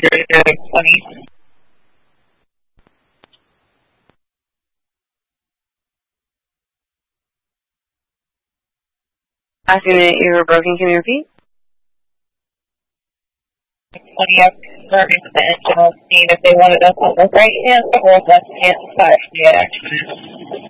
20. Document you were broken, can you repeat? 20 up confirming the engine on scene if they wanted us on the right hand or left hand side of the accident.